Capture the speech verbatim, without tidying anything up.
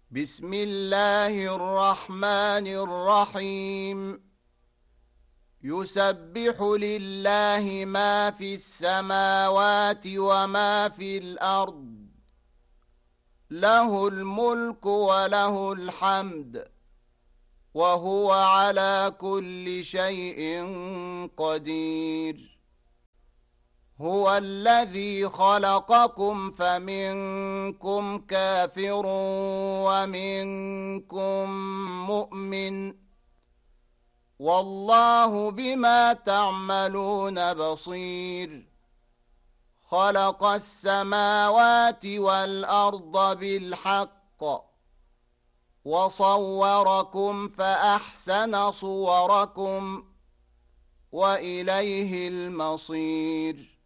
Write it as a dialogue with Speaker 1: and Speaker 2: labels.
Speaker 1: بسم الله الرحمن الرحيم يسبح لله ما في السماوات وما في الأرض له الملك وله الحمد وهو على كل شيء قدير هو الذي خلقكم فمنكم كافر ومنكم مؤمن والله بما تعملون بصير خلق السماوات والأرض بالحق وصوركم فأحسن صوركم وإليه المصير